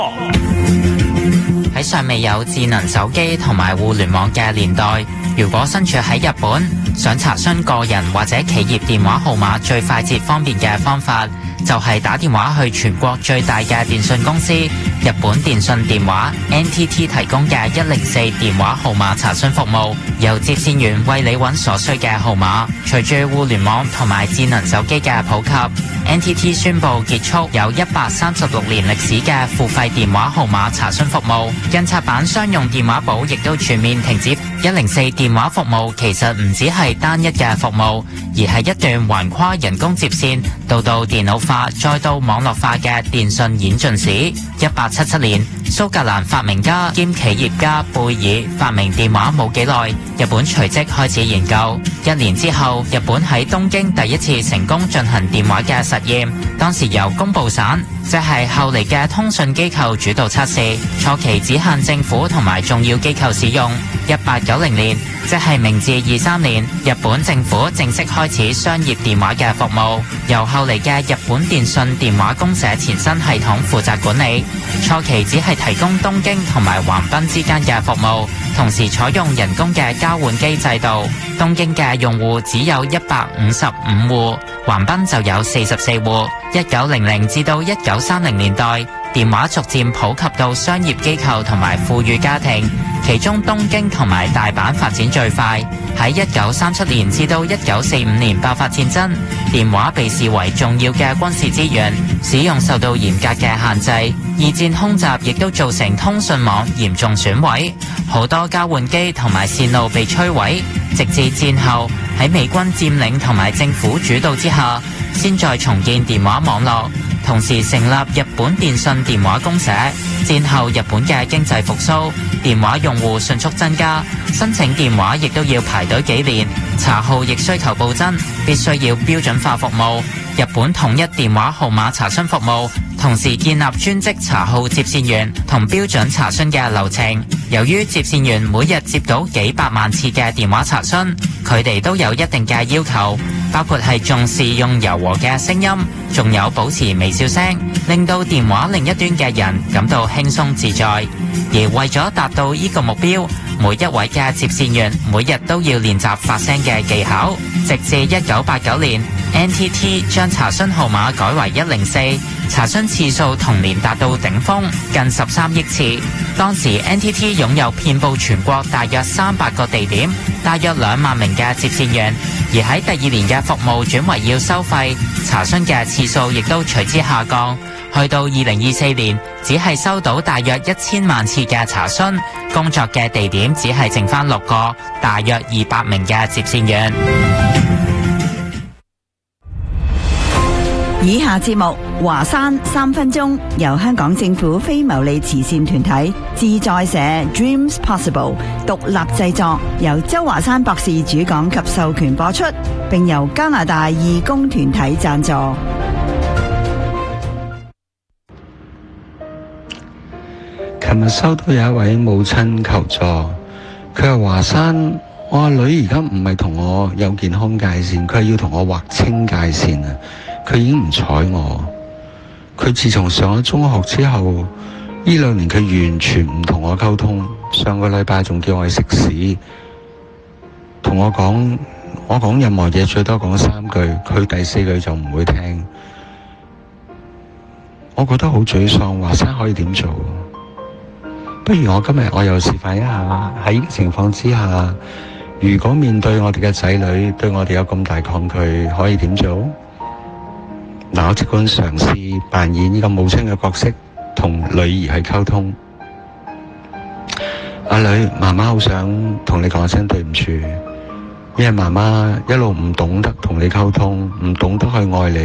喺尚未有智能手機同埋互聯網嘅年代，如果身處喺日本，想查詢個人或者企業電話號碼最快捷方便嘅方法，就係打電話去全國最大嘅電信公司日本電信電話 NTT 提供嘅104電話號碼查詢服務，由接線員為你揾所需嘅號碼。隨住互聯網同埋智能手機嘅普及， NTT 宣布結束有136年歷史嘅付費電話號碼查詢服務，印刷版商用電話簿亦都全面停止。104電話服務其實唔只係單一嘅服務，而係一段橫跨人工接線到電腦化再到網絡化嘅電信演進史。1877年，蘇格蘭發明家兼企業家貝爾發明電話冇幾耐，日本隨即開始研究。1年之後，日本喺東京第一次成功進行電話嘅實驗，當時由工部省，即係後嚟嘅通訊機構主導測試，初期只限政府同埋重要機構使用。1890年，即係明治23年，日本政府正式開始商業電話嘅服務，由後嚟嘅日本電信電話公社前身系統負責管理。初期只係提供東京同埋橫濱之間嘅服務，同時採用人工嘅交換機制度。東京嘅用戶只有155戶，橫濱就有44戶。1900至到1930年代，電話逐漸普及到商業機構同埋富裕家庭，其中東京同埋大阪發展最快。喺1937年至到1945年爆發戰爭，電話被視為重要嘅軍事資源，使用受到嚴格嘅限制。二戰空襲亦都造成通訊網嚴重損毀，好多交換機同埋線路被摧毀。直至戰後，喺美軍佔領同埋政府主導之下，先再重建電話網絡，同時成立日本電信電話公社。戰後日本嘅經濟復甦，電話用戶迅速增加，申請電話亦都要排隊幾年，查號亦需求暴增，必須要標準化服務。日本統一電話號碼查詢服務，同時建立專職查號接線員同標準查詢嘅流程。由於接線員每日接到幾百萬次嘅電話查詢，佢哋都有一定嘅要求，包括係重視用柔和嘅聲音，仲有保持微笑聲，令到電話另一端嘅人感到輕鬆自在。而為咗達到呢個目標，每一位嘅接線員每日都要練習發聲嘅技巧。直至1989年，NTT 將查詢號碼改為104，查詢次數同年達到頂峰，近13億次。當時 NTT 擁有遍佈全國大約300個地點，大約2萬名嘅接線員。而喺第2年嘅服務轉為要收費，查詢嘅次數亦都隨之下降，去到2024年，只係收到大約1000萬次嘅查詢，工作嘅地點只係剩返6個，大約200名嘅接線員。 以下節目華山3分鐘，由香港政府非牟利慈善團體自在社 Dreams Possible 獨立製作，由周華山博士主講及授權播出，並由加拿大義工團體贊助。 琴日收到有一位母親求助，佢話華山，我阿女而家唔係同我有健康界線，佢係要同我劃清界線啊！佢已經唔睬我。佢自從上咗中學之後，呢2年佢完全唔同我溝通。上個禮拜仲叫我去食屎，同我講任何嘢最多講3句，佢第4句就唔會聽。我覺得好沮喪，華山可以點做？不如我今日又示範一下，喺呢個情況之下，如果面對我哋嘅仔女對我哋有咁大抗拒，可以點做？嗱，我即管嘗試扮演呢個母親嘅角色，同女兒去溝通。阿女，媽媽好想同你講聲對唔住，因為媽媽一路唔懂得同你溝通，唔懂得去愛你。